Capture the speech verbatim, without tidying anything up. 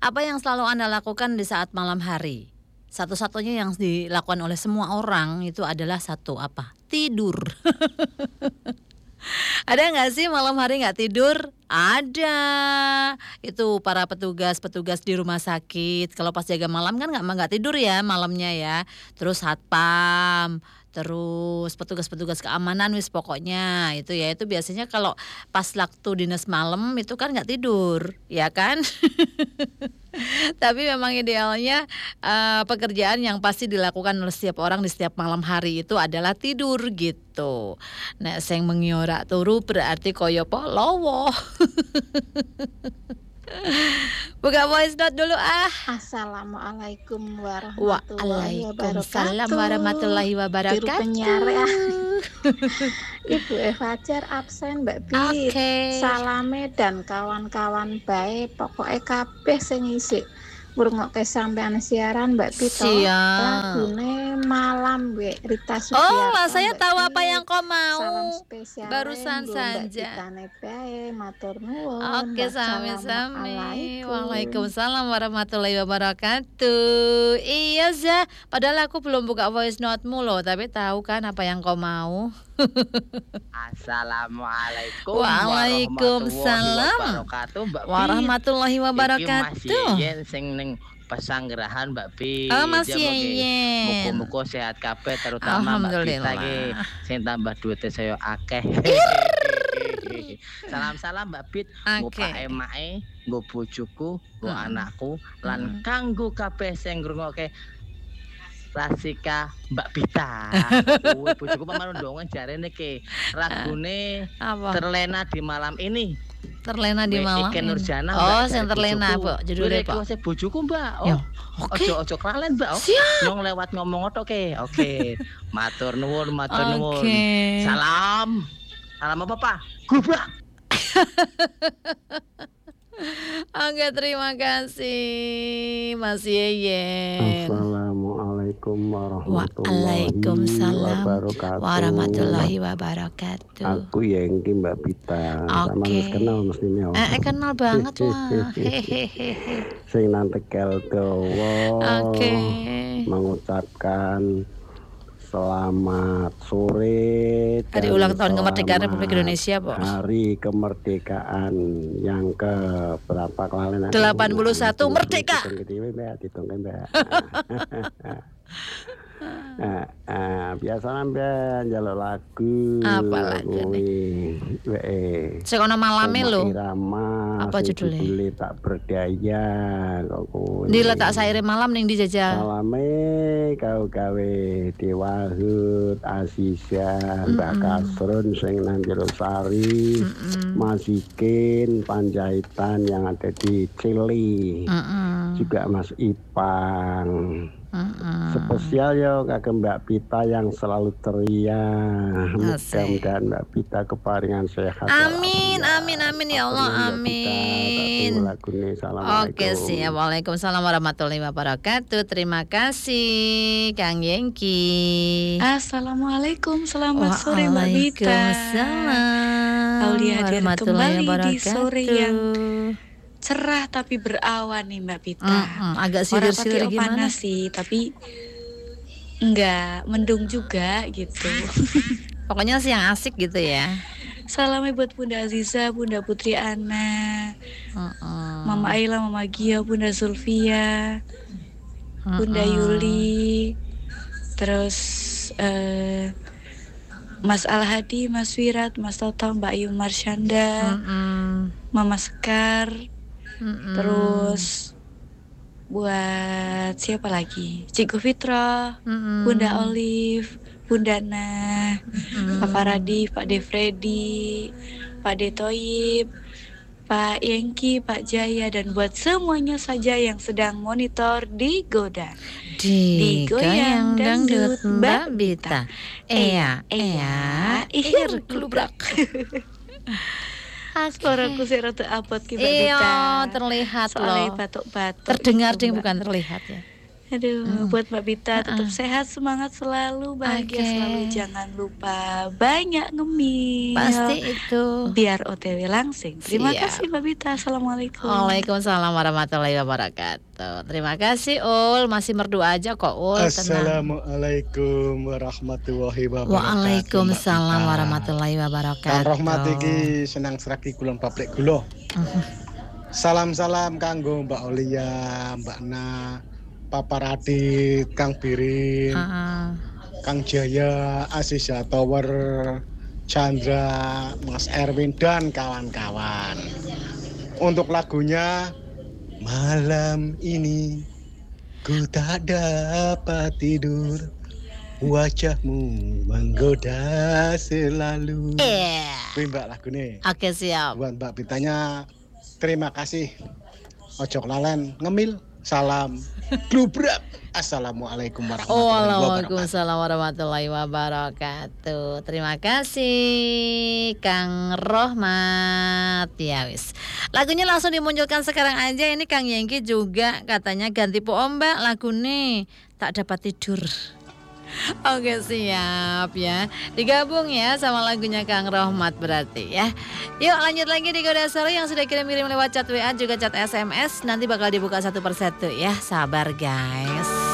Apa yang selalu Anda lakukan di saat malam hari? Satu-satunya yang dilakukan oleh semua orang itu adalah satu apa? Tidur. Ada nggak sih malam hari nggak tidur? Ada. Itu para petugas-petugas di rumah sakit. Kalau pas jaga malam kan nggak nggak tidur ya malamnya ya. Terus satpam, terus petugas-petugas keamanan wis pokoknya itu ya itu biasanya kalau pas waktu dinas malam itu kan nggak tidur, ya kan? Tapi memang idealnya eh, pekerjaan yang pasti dilakukan oleh setiap orang di setiap malam hari itu adalah tidur gitu. Nek sing mengiorak turu berarti koyo polowo. Buka voice note dulu ah. Assalamualaikum warahmatullahi Waalaikumsalam wabarakatuh. warahmatullahi Biru wabarakatuh. penyiar ya. Ibu Fajar absen Mbak Bit. Oke. Salame dan kawan-kawan bae pokoknya kabeh sing isik ngrungokke sampean siaran Mbak Bit. Siap. Lagune malam we Rita Oh, Sugiarto. lah saya Mbak tahu Bit. apa yang kau Salam mau. spesial Barusan nggo Mbak saja. Bitane bae matur nuwun. Oke, sami-sami. Wassalamualaikum. Waalaikumsalam warahmatullahi wabarakatuh. Iya, Zah. Padahal aku belum buka voice note-mu loh, tapi tahu kan apa yang kau mau. Assalamualaikum Waalaikumsalam warahmatullahi wabarakatuh, Mbak Pi. warahmatullahi Iki wabarakatuh. masih yen sing ning pesanggerahan Mbak Pi. Oh, Mas Dia moga- Yeyen. Muga-muga sehat kabeh terutama Mbak Kita Alhamdulillah. iki sing tambah duwite saya akeh. Salam-salam Mbak Bit, nggo Oke. Pak Emae, nggo bojoku, nggo Mm-mm. anakku lan Mm-mm. kanggo kabeh sing ngrungokke Rasika Mbak Bita. Kuwi bojoku pamane ndonga jarene ki lagune Apa? terlena di malam ini. Terlena di Wek malam Ike ini. Nurjana, Oh, Mbak, sing dari terlena, bojoku. Pak. Judulnya, Kuwi Pak. kuwi bojoku, Mbak. Ya, Oh. oke. Ojo ojo kelalen, Mbak. Oh. Siap. Nyong lewat ngomong oto ke. Oke. Matur nuwun, matur nuwun. Oke. Salam. Salam apa, Pak? Gubrak. Oke, terima kasih Mas Yeyen. Assalamualaikum warahmatullahi Waalaikumsalam wabarakatuh. warahmatullahi wabarakatuh. Aku Yengki Mbak Bita. Sama Oke. wis kenal mestinya. Eh, eh, kenal banget wah. Hehehe. Sing nang Tegal Dawa. Oke. Mengucapkan selamat sore. Hari dan ulang tahun kemerdekaan selamat Republik Indonesia, Pak. Hari kemerdekaan yang ke berapa kalian? delapan puluh satu merdeka. Hitung-hitung Mbak, hitung Mbak. Nah, ah, biasa nambah njaluk lagu. Apa lagu kuwi, wee. Sing ono malame Oma lho. Irama, Apa sing judulnya? judulnya tak berdaya kok kuwi. Ndi letak saire malam ning di jajal. Salame kau gawe Dewahud, Asisya, Mbak Mm-mm. Kasrun sing nang Jero Sari, Mm-mm. Mas Ikin, Panjaitan yang ada di Cili, Mm-mm. juga Mas Ipang. Mm-mm. Spesial ya kagem Mbak Pita yang selalu ceria. Asik. Mudah-mudahan Mbak Pita keparingan sehat. Amin, walafiat. amin, amin ya Allah, Atur nuwun, Mbak Pita. Tak amin. tunggu lagune. Assalamualaikum. Oke, siap. Waalaikumsalam warahmatullahi wabarakatuh. Terima kasih Kang Yengki. Assalamualaikum, selamat sore Mbak Bita. Waalaikumsalam Aulia hadir warahmatullahi kembali di sore yang wabarakatuh. cerah tapi berawan nih Mbak Bita. Mm-mm, agak Orang silir-silir pati gimana? panas sih, tapi enggak mendung juga gitu. Pokoknya sih yang asik gitu ya. Salamnya buat Bunda Aziza, Bunda Putri Ana, Mm-mm. Mama Ayla, Mama Gia, Bunda Zulfia, Bunda Mm-mm. Yuli, terus eh, Mas Al-Hadi, Mas Wirat, Mas Toto, Mbak Ayu Marsyanda, Mm-mm. Mama Sekar, Mm-mm. terus buat siapa lagi? Cikgu Fitra, Mm-mm. Bunda Olive, Bunda Nah, Mm-mm. Papa Radif, Pak De Freddy, Pak De Toyib, Pak Yengki, Pak Jaya, dan buat semuanya saja yang sedang monitor di Godan. Di Digoyang goyang dangdut dangdut Mbak Mbak Bita. Ea, ea, ihir kelubrak. Suaraku sih rada abot ki Mbak Iya, Bita. terlihat Soalnya loh. batuk-batuk. Terdengar itu, ding Mbak. bukan terlihat ya. Aduh, Hmm. buat Mbak Bita tetap Heeh. sehat, semangat selalu, bahagia Oke. selalu. Jangan lupa banyak ngemil. Pasti itu. Biar O T W langsing. Terima Siap. kasih Mbak Bita. Assalamualaikum. Waalaikumsalam warahmatullahi wabarakatuh. Terima kasih Ul, masih merdu aja kok Ul, tenang. Assalamualaikum warahmatullahi wabarakatuh. Waalaikumsalam Mbak Bita. warahmatullahi Kang wabarakatuh. Rohmat iki senang seraki kulon pabrik gula. Salam-salam kanggo Mbak Olia, Mbak Na, Papa Radit, Kang Birin, Heeh. Kang Jaya, Asisa Tower, Chandra, Mas Erwin dan kawan-kawan. Untuk lagunya malam ini ku tak dapat tidur, wajahmu menggoda selalu. Iya. Kuwi Mbak lagune. Oke, siap. Buat Mbak Bitanya terima kasih. Ojo lalen ngemil. Salam glubrak. Assalamualaikum warahmatullahi wabarakatuh. Waalaikumsalam warahmatullahi wabarakatuh. Terima kasih Kang Rohmat. Ya wis. Lagunya langsung dimunculkan sekarang aja. Ini Kang Yengki juga katanya ganti po ombak lagu nih. Tak dapat tidur. Oke, siap ya. Digabung ya sama lagunya Kang Rohmat berarti ya. Yuk lanjut lagi di Goda Solo yang sudah kirim-kirim lewat chat W A juga chat S M S. Nanti bakal dibuka satu persatu ya. Sabar guys.